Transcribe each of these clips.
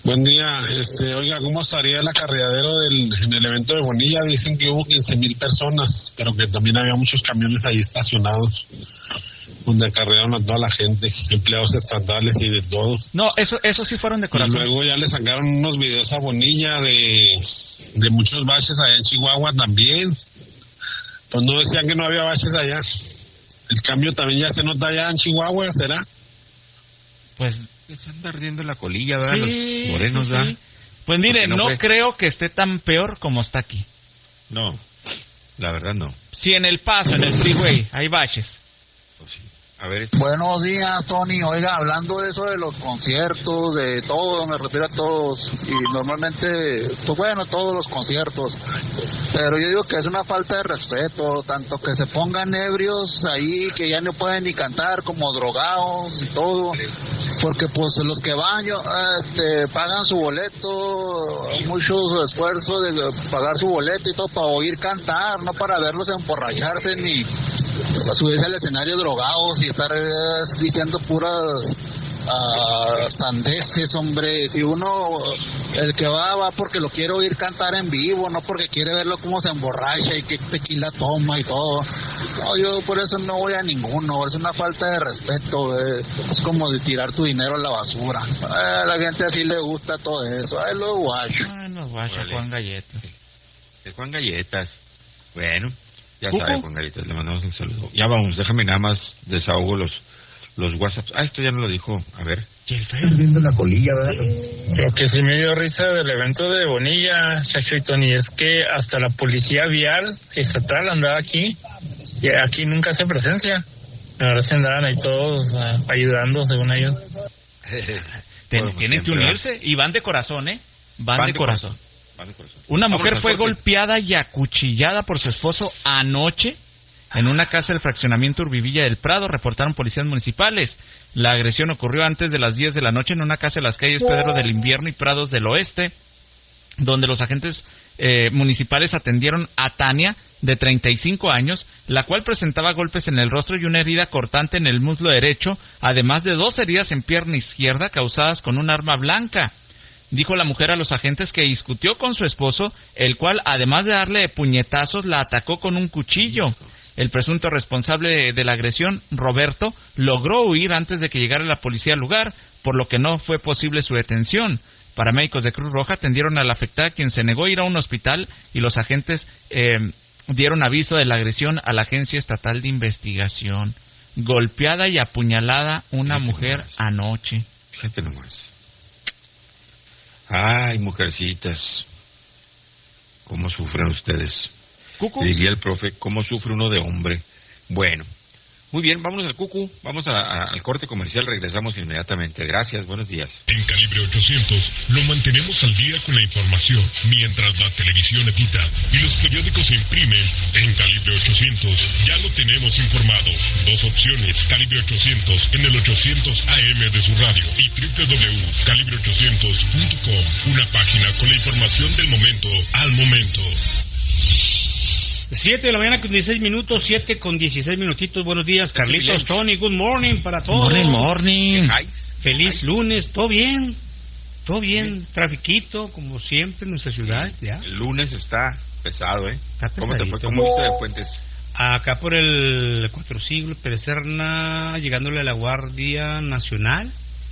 Buen día, oiga, ¿cómo estaría el acarreadero en el evento de Bonilla? Dicen que hubo 15,000 personas, pero que también había muchos camiones ahí estacionados, donde acarrearon a toda la gente, empleados estatales y de todos. No, eso sí fueron de corazón. Y luego ya le sacaron unos videos a Bonilla de muchos baches allá en Chihuahua también. Pues no decían que no había baches allá. El cambio también ya se nota allá en Chihuahua, ¿será? Pues se anda ardiendo la colilla, ¿verdad? Sí, los morenos, ¿verdad? sí. Pues mire, no creo que esté tan peor como está aquí. No, la verdad no. Si en El Paso, en el freeway, hay baches. Pues sí. A ver, Buenos días, Tony. Oiga, hablando de eso de los conciertos, de todo, me refiero a todos, y normalmente, pues bueno, todos los conciertos, pero yo digo que es una falta de respeto, tanto que se pongan ebrios ahí, que ya no pueden ni cantar, como drogados y todo, porque pues los que van, pagan su boleto, mucho esfuerzo de pagar su boleto y todo para oír cantar, no para verlos emborracharse ni subirse al escenario drogados y estar diciendo puras sandeces, hombre. Si uno, el que va porque lo quiere oír cantar en vivo, no porque quiere verlo cómo se emborracha y qué tequila toma y todo. No, yo por eso no voy a ninguno, es una falta de respeto, es como de tirar tu dinero a la basura. A la gente así le gusta todo eso, ay, los guachos. Ay, los guachos, vale. Juan Galletas. De Juan Galletas. Bueno, ya sabe, Juan Galletas, le mandamos un saludo. Ya vamos, déjame nada más desahogo los WhatsApps. Esto ya no lo dijo, a ver. Viendo la colilla, ¿verdad? Lo que sí me dio risa del evento de Bonilla, Chacho y Tony, es que hasta la policía vial estatal andaba aquí, y aquí nunca hace presencia. Ahora se andaban ahí todos ayudando, según ellos. Tienen que unirse, y van de corazón, ¿eh? Van de corazón. Una mujer fue golpeada y acuchillada por su esposo anoche en una casa del fraccionamiento Urbivilla del Prado, reportaron policías municipales. La agresión ocurrió antes de las 10 de la noche en una casa de las calles Pedro del Invierno y Prados del Oeste, donde los agentes municipales atendieron a Tania, de 35 años, la cual presentaba golpes en el rostro y una herida cortante en el muslo derecho, además de 2 heridas en pierna izquierda causadas con un arma blanca. Dijo la mujer a los agentes que discutió con su esposo, el cual, además de darle puñetazos, la atacó con un cuchillo. El presunto responsable de la agresión, Roberto, logró huir antes de que llegara la policía al lugar, por lo que no fue posible su detención. Paramédicos de Cruz Roja atendieron a la afectada, quien se negó a ir a un hospital, y los agentes dieron aviso de la agresión a la Agencia Estatal de Investigación. Golpeada y apuñalada una mujer anoche. Fíjate nomás. Ay, mujercitas, ¿cómo sufren ustedes? Diría el profe, ¿cómo sufre uno de hombre? Bueno, muy bien, vámonos al cucu, vamos al corte comercial, regresamos inmediatamente. Gracias, buenos días. En Calibre 800 lo mantenemos al día con la información, mientras la televisión edita y los periódicos se imprimen. En Calibre 800 ya lo tenemos informado. 2 opciones, Calibre 800 en el 800 AM de su radio y www.calibre800.com, una página con la información del momento al momento. 7 de la mañana con 16 minutos, 7 con 16 minutitos. Buenos días, Carlitos, Tony, good morning para todos. Morning. Feliz lunes, ¿todo bien? Todo bien, trafiquito, como siempre en nuestra ciudad, ya. El lunes está pesado, ¿eh? Está ¿Cómo te fue? ¿Cómo viste de Fuentes? Acá por el 4 Siglos, Pérez Serna, llegándole a la Guardia Nacional.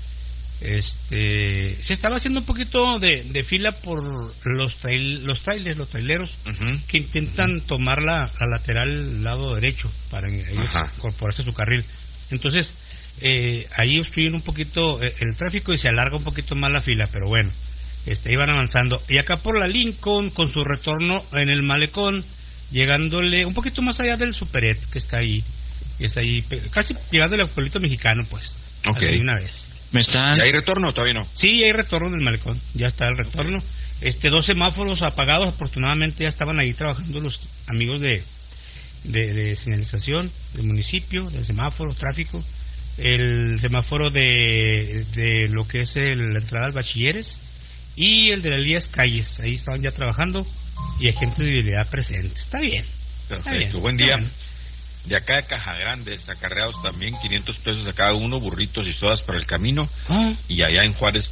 Se estaba haciendo un poquito de fila por los traileros, que intentan tomar la lateral lado derecho para ellos incorporarse a su carril. Entonces, ahí obstruyen un poquito el tráfico y se alarga un poquito más la fila, pero bueno, iban avanzando. Y acá por la Lincoln, con su retorno en el malecón, llegándole un poquito más allá del Superet, que está ahí, casi llegándole al pueblito mexicano, pues, así una vez. ¿Y hay retorno o todavía no? Sí, hay retorno en el malecón, ya está el retorno. 2 semáforos apagados, afortunadamente ya estaban ahí trabajando los amigos de señalización del municipio, del semáforo, tráfico, el semáforo de lo que es la entrada al Bachilleres y el de las Elías Calles, ahí estaban ya trabajando y agentes de vialidad presentes. Está bien. Perfecto, buen día. Bueno. De acá de Caja Grande, acarreados también, 500 pesos a cada uno, burritos y sodas para el camino. Y allá en Juárez